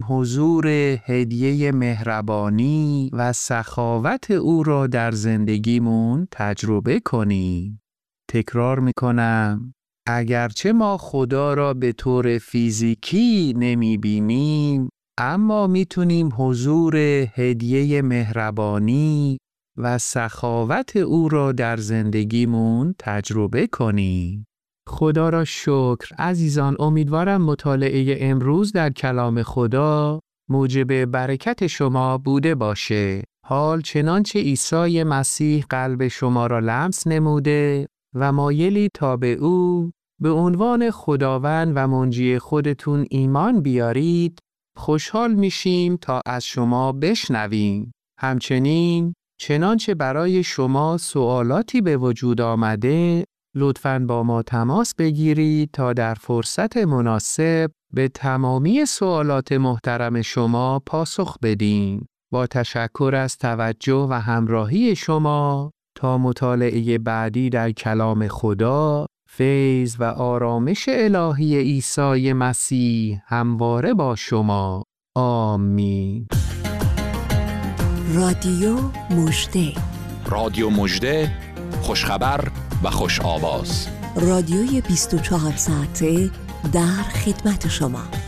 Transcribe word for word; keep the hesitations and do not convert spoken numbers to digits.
حضور هدیه مهربانی و سخاوت او را در زندگیمون تجربه کنیم. تکرار میکنم، اگرچه ما خدا را به طور فیزیکی نمیبینیم، اما میتونیم حضور هدیه مهربانی و سخاوت او را در زندگیمون تجربه کنیم. خدا را شکر. عزیزان، امیدوارم مطالعه امروز در کلام خدا موجب برکت شما بوده باشه. حال چنانچه عیسی مسیح قلب شما را لمس نموده و مایلی تا به او به عنوان خداوند و منجی خودتون ایمان بیارید، خوشحال میشیم تا از شما بشنویم. همچنین چنانچه برای شما سوالاتی به وجود آمده، لطفاً با ما تماس بگیرید تا در فرصت مناسب به تمامی سوالات محترم شما پاسخ بدیم. با تشکر از توجه و همراهی شما، تا مطالعه بعدی در کلام خدا، فیض و آرامش الهی عیسی مسیح همواره با شما. آمین. رادیو مژده، رادیو مژده، خوشخبر و خوش آواز. رادیوی بیست و چهار ساعته در خدمت شما.